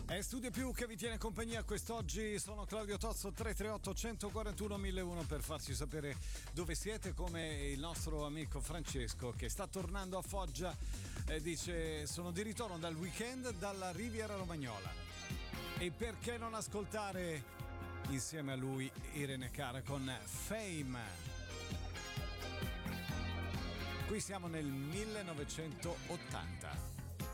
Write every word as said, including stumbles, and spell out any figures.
È Studio Più che vi tiene compagnia quest'oggi. Sono Claudio Tozzo. Tre tre otto uno quattro uno mille uno per farci sapere dove siete, come il nostro amico Francesco che sta tornando a Foggia e dice: sono di ritorno dal weekend dalla Riviera Romagnola. E perché non ascoltare insieme a lui Irene Cara con Fame? Qui siamo nel millenovecentottanta.